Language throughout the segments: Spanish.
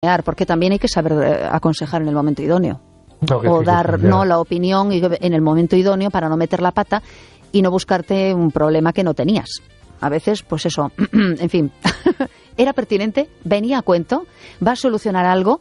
aconsejar, porque también hay que saber aconsejar en el momento idóneo. O dar la opinión en el momento idóneo para no meter la pata y no buscarte un problema que no tenías. A veces, pues eso, en fin, era pertinente, venía a cuento, va a solucionar algo.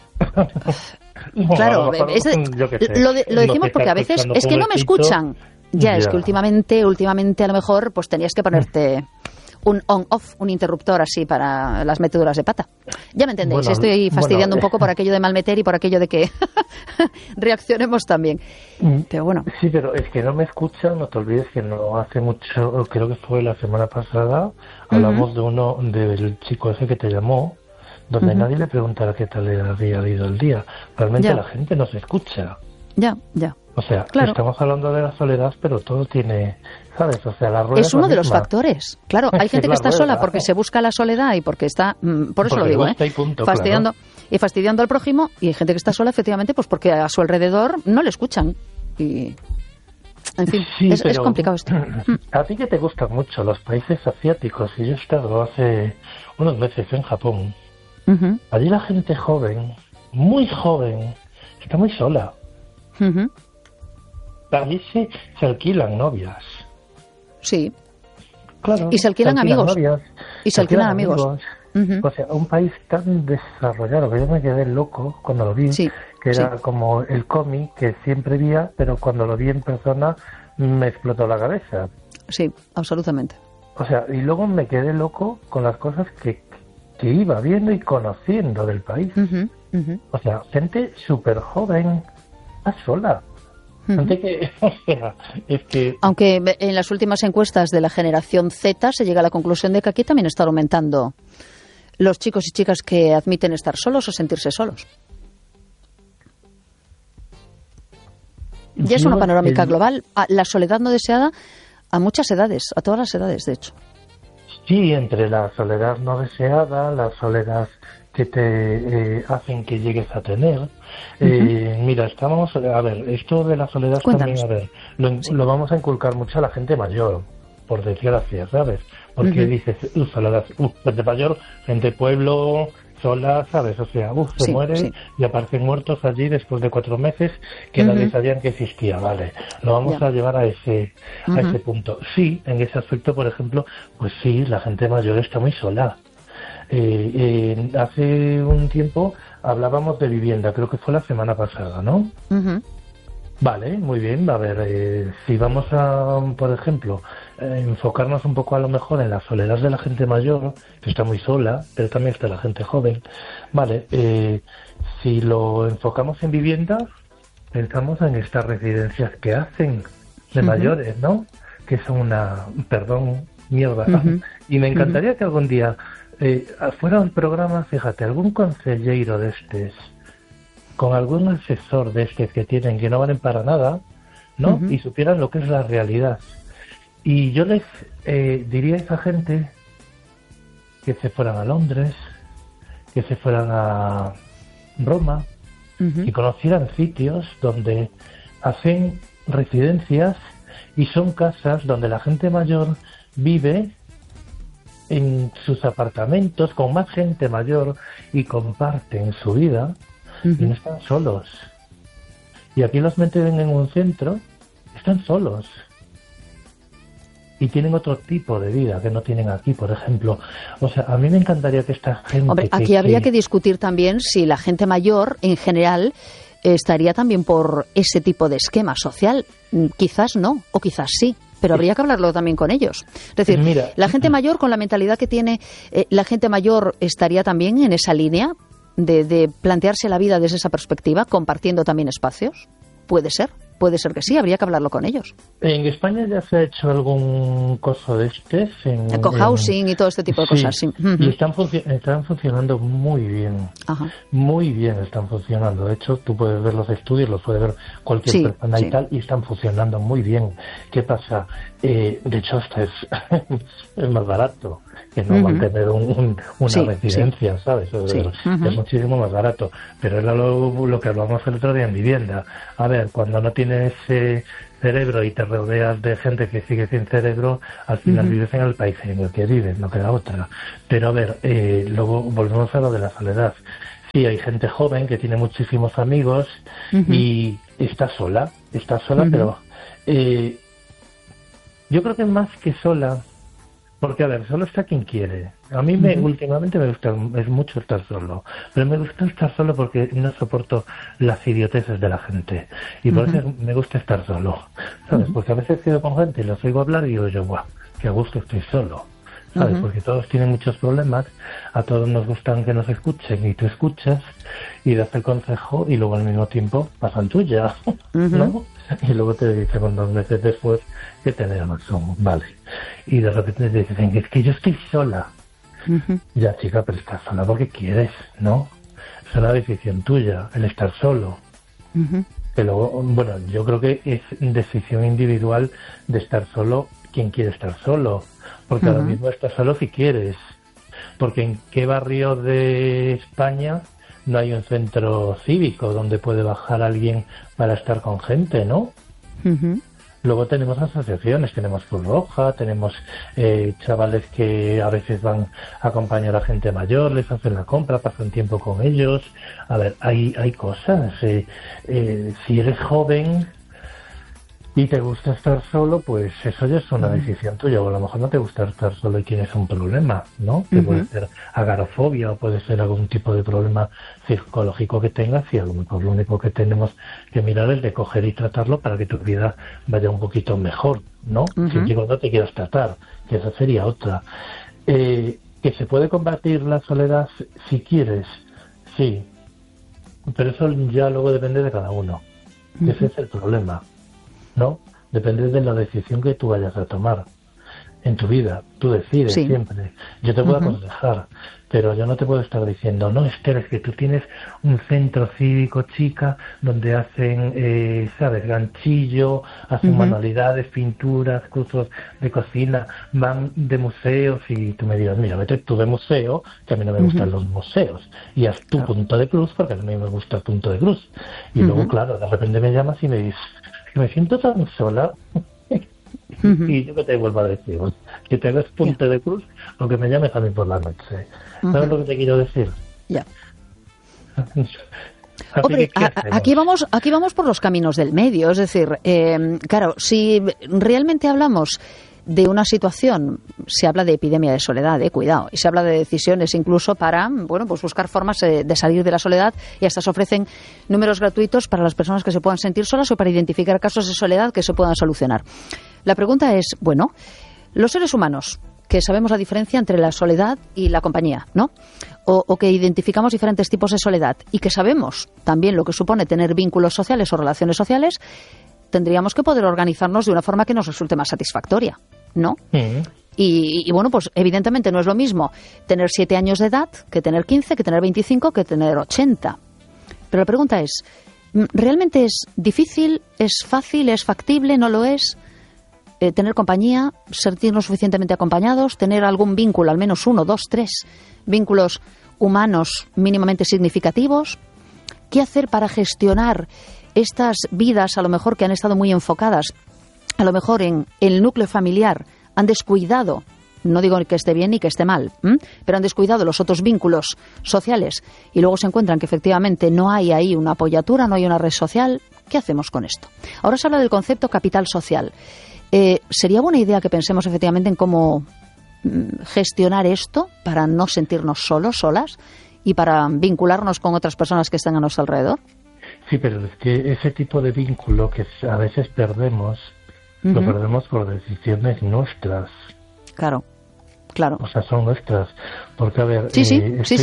Claro, lo decimos porque a veces es que no me escuchan. Ya, es que últimamente a lo mejor pues tenías que ponerte un on-off, un interruptor así para las meteduras de pata. Ya me entendéis, estoy fastidiando un poco por aquello de malmeter y por aquello de que reaccionemos también. Pero bueno. Sí, pero es que no me escuchan, no te olvides que no hace mucho, creo que fue la semana pasada, hablamos del chico ese que te llamó, donde nadie le preguntara qué tal le había ido el día. Realmente la gente no se escucha. Ya. O sea, estamos hablando de la soledad, pero todo tiene, ¿sabes? O sea, la rueda es uno de los factores. Claro, hay gente que está sola porque se busca la soledad y porque está, por eso lo digo, fastidiando al prójimo, y hay gente que está sola efectivamente pues porque a su alrededor no le escuchan. Y en fin, es complicado esto. A ti que te gustan mucho los países asiáticos, y yo he estado hace unos meses en Japón. Allí la gente joven, muy joven, está muy sola. Allí se alquilan novias. Sí. Claro. Y se alquilan amigos. Novias, y se alquilan amigos. O sea, un país tan desarrollado que yo me quedé loco cuando lo vi, que era como el cómic que siempre vi, pero cuando lo vi en persona me explotó la cabeza. Sí, absolutamente. O sea, y luego me quedé loco con las cosas que iba viendo y conociendo del país. O sea, gente súper joven, sola. Gente que, o sea, es que... Aunque en las últimas encuestas de la generación Z se llega a la conclusión de que aquí también están aumentando los chicos y chicas que admiten estar solos o sentirse solos. Ya es una panorámica global. La soledad no deseada a muchas edades, a todas las edades, de hecho. Sí, entre la soledad no deseada, la soledad que te hacen que llegues a tener. Mira, a ver, esto de la soledad también, a ver, lo vamos a inculcar mucho a la gente mayor, por desgracia, ¿sabes? Porque dices, soledad, gente mayor, gente pueblo, sola, ¿sabes? O sea, se muere y aparecen muertos allí después de 4 meses que nadie sabían que existía, ¿vale? Lo vamos a llevar a ese punto. Sí, en ese aspecto, por ejemplo, pues sí, la gente mayor está muy sola. Hace un tiempo hablábamos de vivienda, creo que fue la semana pasada, ¿no? Vale, muy bien. A ver, si vamos a, por ejemplo, enfocarnos un poco a lo mejor en la soledad de la gente mayor, que está muy sola, pero también está la gente joven. Vale, si lo enfocamos en vivienda, pensamos en estas residencias que hacen de mayores, ¿no? Que son una, mierda. Y me encantaría que algún día fuera un programa, fíjate, algún consejero de estos, con algún asesor de estos que tienen, que no valen para nada, ¿no? Y supieran lo que es la realidad. Y yo les diría a esa gente que se fueran a Londres, que se fueran a Roma, y conocieran sitios donde hacen residencias y son casas donde la gente mayor vive en sus apartamentos con más gente mayor y comparten su vida y no están solos. Y aquí los meten en un centro, están solos y tienen otro tipo de vida que no tienen aquí, por ejemplo. O sea, a mí me encantaría que esta gente... Hombre, aquí habría que discutir también si la gente mayor, en general, estaría también por ese tipo de esquema social. Quizás no, o quizás sí, pero habría que hablarlo también con ellos. Es decir, mira, la gente mayor, con la mentalidad que tiene, la gente mayor estaría también en esa línea de plantearse la vida desde esa perspectiva, compartiendo también espacios. Puede ser que sí, habría que hablarlo con ellos. En España ya se ha hecho algún coso de estos. Cohousing y todo este tipo de cosas, sí. Y están funcionando muy bien. Muy bien están funcionando. De hecho, tú puedes ver los estudios, los puede ver cualquier persona y tal, y están funcionando muy bien. ¿Qué pasa? De hecho, hasta es más barato que no mantener una residencia, ¿sabes? Es muchísimo más barato. Pero era lo que hablábamos el otro día en vivienda. A ver, cuando no tienes cerebro y te rodeas de gente que sigue sin cerebro, al final vives en el país en el que vives, no queda otra. Pero a ver, luego volvemos a lo de la soledad. Sí, hay gente joven que tiene muchísimos amigos y está sola, pero yo creo que más que sola, porque a ver, solo está quien quiere. A mí últimamente me gusta mucho estar solo, pero me gusta estar solo porque no soporto las idioteces de la gente y por eso me gusta estar solo, ¿sabes? Porque a veces quedo con gente y los oigo hablar y digo yo, guau, qué a gusto estoy solo. ¿Sabes? Porque todos tienen muchos problemas, a todos nos gustan que nos escuchen y tú escuchas y das el consejo y luego al mismo tiempo pasan tuya, ¿no? Y luego te dicen 2 meses después que tenés razón, vale. Y de repente te dicen, es que yo estoy sola. Ya, chica, pero estás sola porque quieres, ¿no? Es una decisión tuya, el estar solo. Que luego, bueno, yo creo que es decisión individual de estar solo quien quiere estar solo. Porque ahora mismo estás solo si quieres. Porque en qué barrio de España no hay un centro cívico donde puede bajar alguien para estar con gente, ¿no? Luego tenemos asociaciones, tenemos Cruz Roja, tenemos chavales que a veces van a acompañar a gente mayor, les hacen la compra, pasan tiempo con ellos. A ver, hay cosas. Si eres joven y te gusta estar solo, pues eso ya es una decisión tuya. O a lo mejor no te gusta estar solo y tienes un problema, ¿no? Que puede ser agorafobia o puede ser algún tipo de problema psicológico que tengas y a lo mejor lo único que tenemos que mirar es de coger y tratarlo para que tu vida vaya un poquito mejor, ¿no? Siempre y cuando te quieras tratar, que esa sería otra. Que se puede combatir la soledad si quieres, sí. Pero eso ya luego depende de cada uno. Ese es el problema, ¿no? Depende de la decisión que tú vayas a tomar en tu vida. Tú decides siempre. Yo te puedo aconsejar, pero yo no te puedo estar diciendo, no, Esther, es que tú tienes un centro cívico, chica, donde hacen, ¿sabes?, ganchillo, hacen manualidades, pinturas, cursos de cocina, van de museos y tú me digas, mira, vete tú de museo, que a mí no me gustan los museos, y haz tu punto de cruz, porque a mí me gusta el punto de cruz. Y luego, claro, de repente me llamas y me dices, me siento tan sola y yo que te vuelvo a decir, que te hagas punto de cruz o que me llames a mí por la noche. ¿Sabes lo que te quiero decir? Ya. Hombre, aquí vamos por los caminos del medio, es decir, claro, si realmente hablamos de una situación, se habla de epidemia de soledad, cuidado, y se habla de decisiones incluso para, bueno, pues buscar formas de salir de la soledad, y hasta se ofrecen números gratuitos para las personas que se puedan sentir solas o para identificar casos de soledad que se puedan solucionar. La pregunta es, bueno, los seres humanos, que sabemos la diferencia entre la soledad y la compañía, ¿no? O que identificamos diferentes tipos de soledad y que sabemos también lo que supone tener vínculos sociales o relaciones sociales, tendríamos que poder organizarnos de una forma que nos resulte más satisfactoria, ¿no? Y bueno, pues evidentemente no es lo mismo tener 7 años de edad que tener 15, que tener 25, que tener 80. Pero la pregunta es, ¿realmente es difícil, es fácil, es factible, no lo es? Tener compañía, sentirnos suficientemente acompañados, tener algún vínculo, al menos 1, 2, 3 vínculos humanos mínimamente significativos. ¿Qué hacer para gestionar estas vidas, a lo mejor que han estado muy enfocadas, a lo mejor en el núcleo familiar, han descuidado, no digo que esté bien ni que esté mal, pero han descuidado los otros vínculos sociales y luego se encuentran que efectivamente no hay ahí una apoyatura, no hay una red social? ¿Qué hacemos con esto? Ahora se habla del concepto capital social. ¿Sería buena idea que pensemos efectivamente en cómo gestionar esto para no sentirnos solos, solas, y para vincularnos con otras personas que están a nuestro alrededor? Sí, pero es que ese tipo de vínculo que a veces perdemos, lo perdemos por decisiones nuestras. Claro. O sea, son nuestras. Porque, a ver... Sí.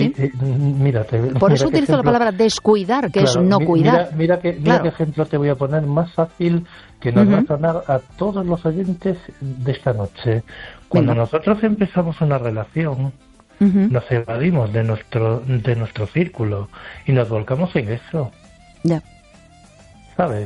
Mira, por eso utilizo la palabra descuidar, que es no cuidar. Mira qué ejemplo te voy a poner más fácil que nos va a sonar a todos los oyentes de esta noche. Cuando nosotros empezamos una relación, nos evadimos de nuestro círculo y nos volcamos en eso. Ya. ¿Sabes?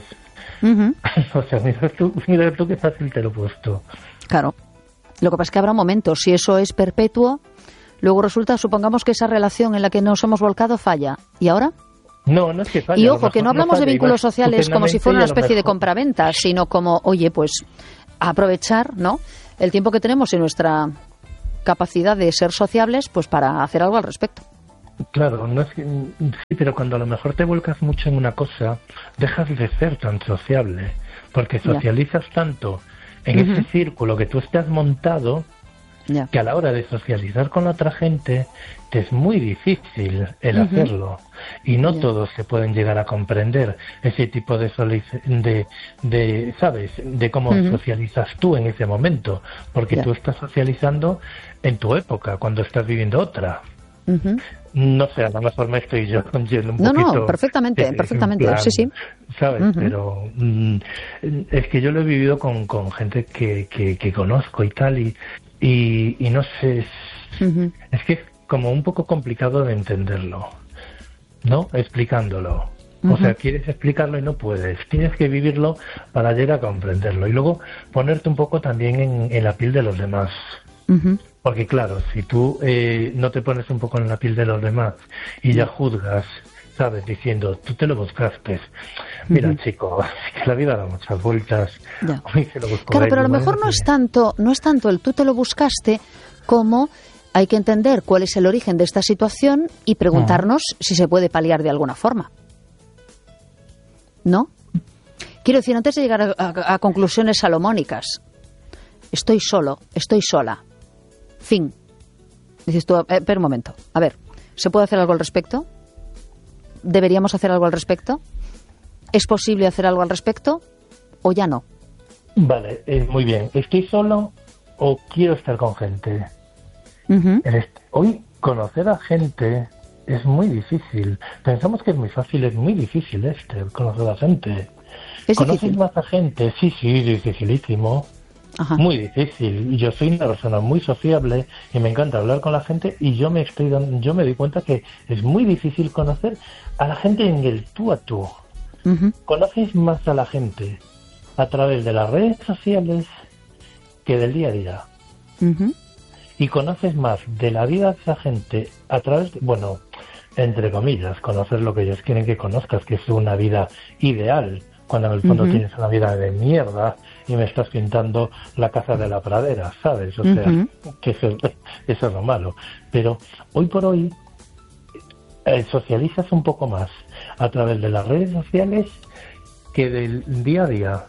O sea, mira tú qué fácil te lo he puesto. Claro. Lo que pasa es que habrá momentos, si eso es perpetuo, luego resulta, supongamos que esa relación en la que nos hemos volcado falla. ¿Y ahora? No es que falla. Y ojo, que no hablamos de vínculos sociales como si fuera una especie de compraventa, sino como, oye, pues aprovechar, ¿no?, el tiempo que tenemos y nuestra capacidad de ser sociables, pues para hacer algo al respecto. Claro, no es que, sí, pero cuando a lo mejor te vuelcas mucho en una cosa, dejas de ser tan sociable, porque socializas tanto en ese círculo que tú estás montado, que a la hora de socializar con otra gente te es muy difícil el hacerlo, y no todos se pueden llegar a comprender ese tipo de ¿sabes? De cómo socializas tú en ese momento, porque tú estás socializando en tu época, cuando estás viviendo otra. No sé, a lo mejor me estoy yo yendo un poquito... No, perfectamente, plan, sí. ¿Sabes? Pero es que yo lo he vivido con gente que conozco y tal, y no sé, es que es como un poco complicado de entenderlo, ¿no? Explicándolo. O sea, quieres explicarlo y no puedes. Tienes que vivirlo para llegar a comprenderlo. Y luego ponerte un poco también en la piel de los demás. Porque claro, si tú no te pones un poco en la piel de los demás y ya juzgas, ¿sabes? Diciendo, tú te lo buscaste. Mira, chico, que la vida da muchas vueltas. Hoy se lo buscó claro, pero a lo él, mejor no es tanto el tú te lo buscaste, como hay que entender cuál es el origen de esta situación y preguntarnos si se puede paliar de alguna forma. ¿No? Quiero decir, antes de llegar a conclusiones salomónicas, estoy solo, estoy sola. Fin. Dices tú, espera un momento. A ver, ¿se puede hacer algo al respecto? ¿Deberíamos hacer algo al respecto? ¿Es posible hacer algo al respecto? ¿O ya no? Vale, muy bien. ¿Estoy solo o quiero estar con gente? Hoy conocer a gente es muy difícil. Pensamos que es muy fácil, es muy difícil conocer a gente. ¿Es ¿Conoces difícil? más a gente? Sí, dificilísimo. Muy difícil. Yo soy una persona muy sociable y me encanta hablar con la gente, y yo me doy cuenta que es muy difícil conocer a la gente en el tú a tú. Conoces más a la gente a través de las redes sociales que del día a día. Y conoces más de la vida de esa gente a través de, bueno, entre comillas, conocer lo que ellos quieren que conozcas, que es una vida ideal, cuando en el fondo tienes una vida de mierda y me estás pintando la casa de la pradera, ¿sabes? O sea, que eso es lo malo. Pero hoy por hoy socializas un poco más a través de las redes sociales que del día a día.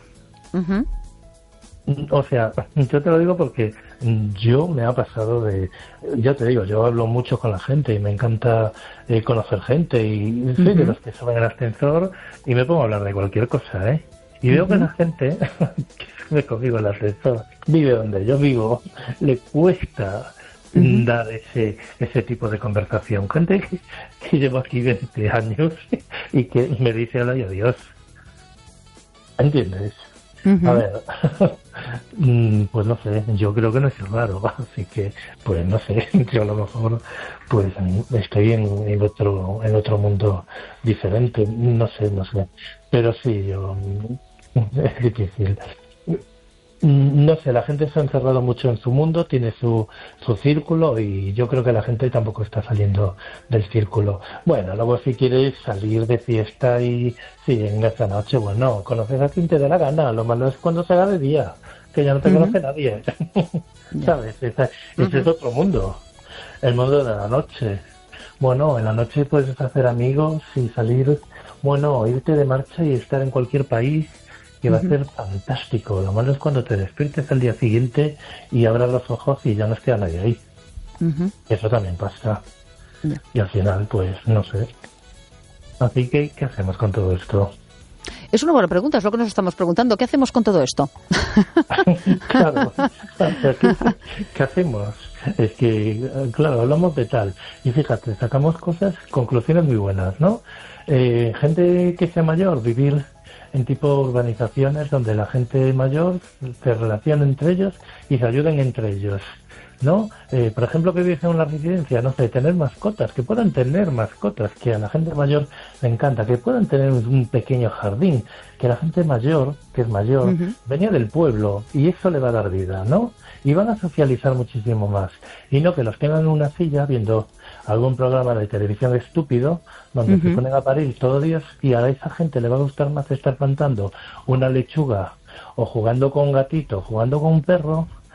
O sea, yo te lo digo porque yo me ha pasado ya te digo, yo hablo mucho con la gente y me encanta conocer gente, y soy de los que suben el ascensor y me pongo a hablar de cualquier cosa, ¿eh? Y veo que la gente que sube conmigo el ascensor, vive donde yo vivo, le cuesta dar ese tipo de conversación. Gente que llevo aquí 20 años y que me dice hola y adiós. ¿Entiendes? A ver, pues no sé, yo creo que no es raro, así que, pues no sé, yo a lo mejor pues estoy en otro mundo diferente, no sé, pero sí, es difícil. No sé, la gente se ha encerrado mucho en su mundo, tiene su círculo, y yo creo que la gente tampoco está saliendo del círculo. Bueno, luego si quieres salir de fiesta y sí, en esta noche, bueno, conoces a quien te dé la gana, lo malo es cuando se haga de día, que ya no te conoce nadie, ¿sabes? Ese es otro mundo, el mundo de la noche. Bueno, en la noche puedes hacer amigos y salir, bueno, irte de marcha y estar en cualquier país, que va a ser fantástico. Lo malo es cuando te despiertes al día siguiente y abras los ojos y ya no esté nadie ahí. Eso también pasa. Y al final, pues, no sé. Así que, ¿qué hacemos con todo esto? Es una buena pregunta, es lo que nos estamos preguntando. ¿Qué hacemos con todo esto? Claro. ¿Qué hacemos? Es que, claro, hablamos de tal. Y fíjate, sacamos conclusiones muy buenas, ¿no? Gente que sea mayor, vivir en tipo urbanizaciones donde la gente mayor se relaciona entre ellos y se ayuden entre ellos, ¿no? Por ejemplo, que vives en una residencia, no sé, tener mascotas, que puedan tener mascotas, que a la gente mayor le encanta, que puedan tener un pequeño jardín, que la gente mayor, que es mayor, venía del pueblo y eso le va a dar vida, ¿no? Y van a socializar muchísimo más, y no que los tengan en una silla viendo algún programa de televisión estúpido donde se ponen a parir todos los días, y a esa gente le va a gustar más estar plantando una lechuga o jugando con un gatito, jugando con un perro,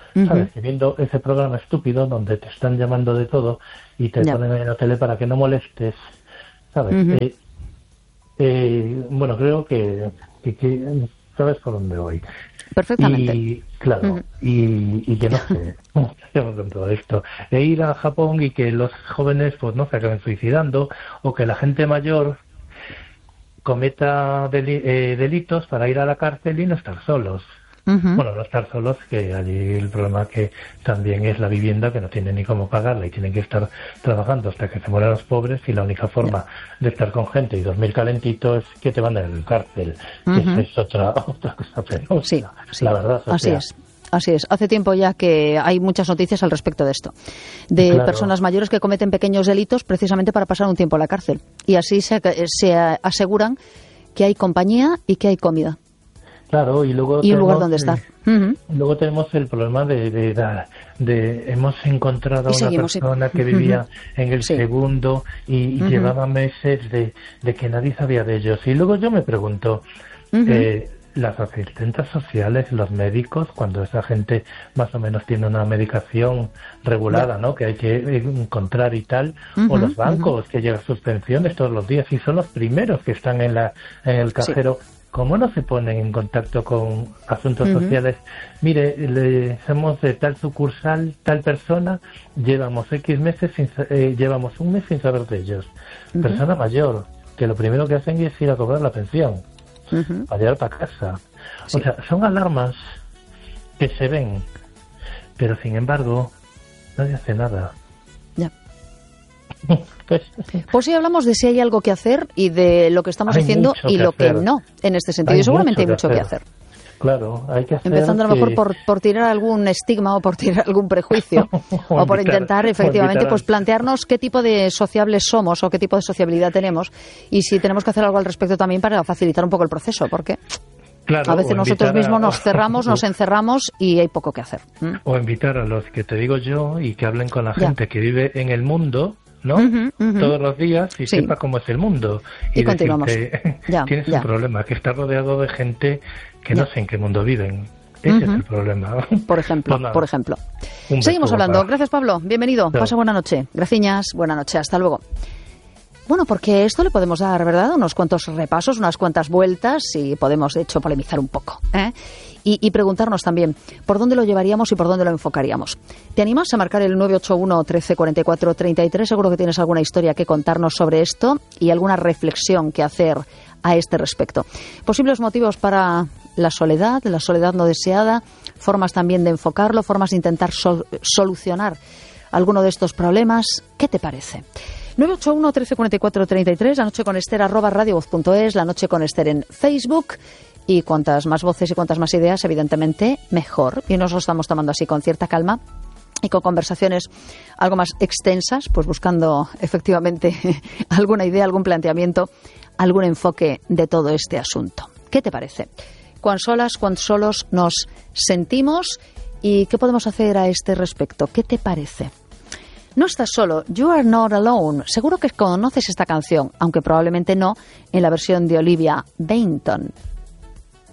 ¿sabes? Que viendo ese programa estúpido donde te están llamando de todo y te ponen en la tele para que no molestes, ¿sabes? Bueno, creo que sabes por dónde voy. Perfectamente. Y claro, y que no sé, con todo esto, de ir a Japón y que los jóvenes pues no se acaben suicidando, o que la gente mayor cometa delitos para ir a la cárcel y no estar solos. Bueno, no estar solos, que allí el problema que también es la vivienda, que no tienen ni cómo pagarla y tienen que estar trabajando hasta que se mueran los pobres, y la única forma de estar con gente y dormir calentito es que te manden a la cárcel. Esa es otra cosa penosa, sí. La verdad. Así es. Hace tiempo ya que hay muchas noticias al respecto de esto. De personas mayores que cometen pequeños delitos precisamente para pasar un tiempo en la cárcel. Y así se aseguran que hay compañía y que hay comida. Claro, y luego un lugar donde estar. Luego tenemos el problema de hemos encontrado a una persona que vivía en el segundo y llevaba meses de que nadie sabía de ellos. Y luego yo me pregunto, las asistentes sociales, los médicos, cuando esa gente más o menos tiene una medicación regulada, ¿no?, que hay que encontrar y tal, o los bancos que llegan sus pensiones todos los días y son los primeros que están en el cajero. ¿Cómo no se ponen en contacto con asuntos sociales? Mire, somos de tal sucursal, tal persona, llevamos X meses, llevamos un mes sin saber de ellos. Persona mayor, que lo primero que hacen es ir a cobrar la pensión, para llegar para casa. O sea, son alarmas que se ven, pero sin embargo, nadie hace nada. Ya. Pues sí, hablamos de si hay algo que hacer y de lo que estamos haciendo y lo que no, en este sentido. Y seguramente hay mucho que hacer. Claro, hay que hacer. Empezando a lo mejor por tirar algún estigma o por tirar algún prejuicio o por intentar efectivamente pues plantearnos qué tipo de sociables somos o qué tipo de sociabilidad tenemos y si tenemos que hacer algo al respecto también para facilitar un poco el proceso, porque a veces nosotros mismos nos cerramos, nos encerramos y hay poco que hacer. O invitar a los que te digo yo y que hablen con la gente que vive en el mundo, ¿no? Todos los días y sepa cómo es el mundo. Y continuamos. Tienes un problema, que estás rodeado de gente que no sé en qué mundo viven. Ese es el problema. Por ejemplo. Seguimos hablando. Gracias, Pablo. Bienvenido. Pasa buena noche. Graciñas. Buena noche. Hasta luego. Bueno, porque esto le podemos dar, ¿verdad?, unos cuantos repasos, unas cuantas vueltas y podemos, de hecho, polemizar un poco, y preguntarnos también por dónde lo llevaríamos y por dónde lo enfocaríamos. ¿Te animas a marcar el 981 13 44 33? Seguro que tienes alguna historia que contarnos sobre esto y alguna reflexión que hacer a este respecto. Posibles motivos para la soledad no deseada, formas también de enfocarlo, formas de intentar solucionar alguno de estos problemas. ¿Qué te parece? 981 13 44 33, la noche con Esther @radiovoz.es, la noche con Esther en Facebook. Y cuantas más voces y cuantas más ideas, evidentemente, mejor. Y nos lo estamos tomando así con cierta calma y con conversaciones algo más extensas, pues buscando efectivamente alguna idea, algún planteamiento, algún enfoque de todo este asunto. ¿Qué te parece? ¿Cuán solas, cuán solos nos sentimos? ¿Y qué podemos hacer a este respecto? ¿Qué te parece? No estás solo, You Are Not Alone. Seguro que conoces esta canción, aunque probablemente no en la versión de Olivia Bainton.